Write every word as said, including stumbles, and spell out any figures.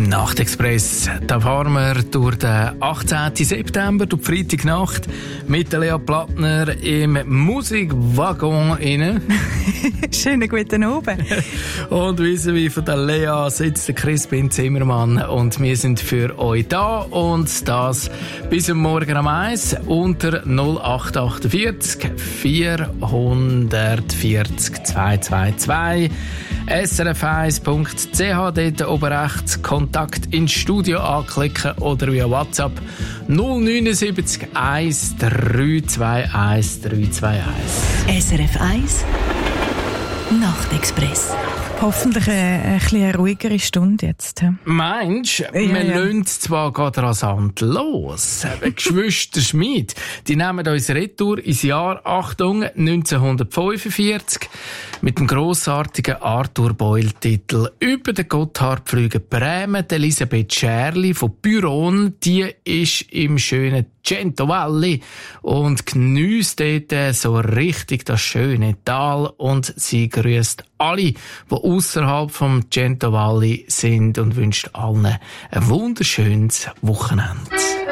Nachtexpress, da fahren wir durch den achtzehnten September, durch die Freitagnacht, mit der Lea Plattner im Musikwaggon rein. Schönen guten Abend. Und vis-à-vis von der Lea sitzt der Crispin Zimmermann und wir sind für euch da und das bis am Morgen um eins unter null acht achtundvierzig vierhundertvierzig zweihundertzweiundzwanzig. S R F eins Punkt C H, dort oben rechts Kontakt ins Studio anklicken oder via WhatsApp null neun sieben eins drei zwei eins drei zwei eins. S R F eins Nachtexpress. Hoffentlich eine, eine etwas ruhigere Stunde jetzt. Meinst du? Ja, wir ja. lassen zwar gerade rasant los. Die Geschwister Schmid, die nehmen uns retour ins Jahr, Achtung, neunzehnhundertfünfundvierzig mit dem grossartigen Arthur Boyle-Titel über den Gotthard fliegen Bremen. Elisabeth Scherli von Büron, die ist im schönen Cento Valley und geniesst dort so richtig das schöne Tal und sie grüßt alle, die ausserhalb vom Cento Valley sind und wünscht allen ein wunderschönes Wochenende.